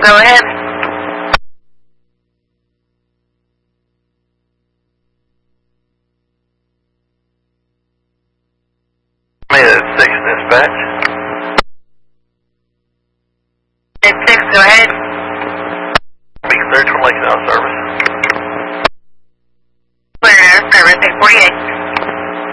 go ahead. Made it 6 dispatch. 6, go ahead. Big search for Lake South service. Clear air, service 648.